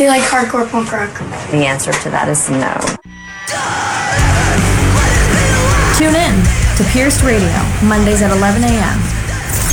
you like hardcore punk rock? The answer to that is no. Tune in to Pierced Radio, Mondays at 11 a.m.